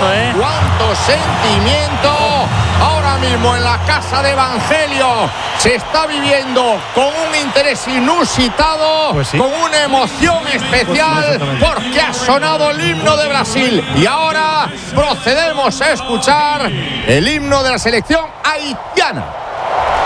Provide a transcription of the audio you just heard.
eso, ¿eh? ¡Cuánto sentimiento! Ahora mismo en la casa de Evangelio se está viviendo con un interés inusitado, Pues sí. con una emoción especial, porque ha sonado el himno de Brasil. Y ahora procedemos a escuchar el himno de la selección haitiana.